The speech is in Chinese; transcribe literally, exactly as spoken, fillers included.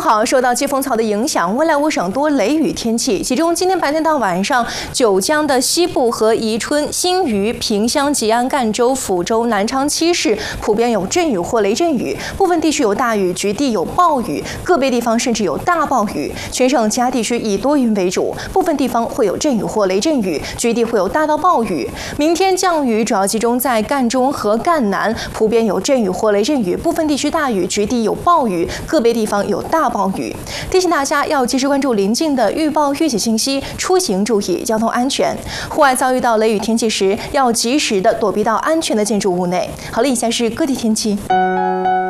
好，受到季风槽的影响，未来五省多雷雨天气，其中今天白天到晚上，九江的西部和宜春、新余、萍乡、吉安、赣州、抚州、南昌七市普遍有阵雨或雷阵雨，部分地区有大雨，局地有暴雨，个别地方甚至有大暴雨。全省其他地区以多云为主，部分地方会有阵雨或雷阵雨，局地会有大到暴雨。明天降雨主要集中在赣中和赣南，普遍有阵雨或雷阵雨，部分地区大雨，局地有暴雨，个别地方有大暴雨。提醒大家要及时关注临近的预报预警信息，出行注意交通安全。户外遭遇到雷雨天气时，要及时的躲避到安全的建筑物内。好了，以下是各地天气。